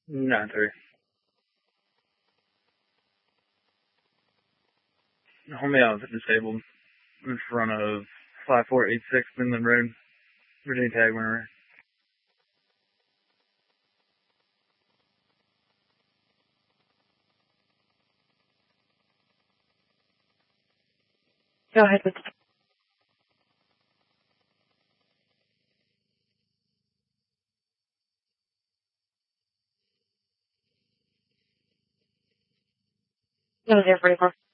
9-3. Homie, I was disabled in front of 5486 Midland Road. Virginia Tag winner. Go ahead with the 044.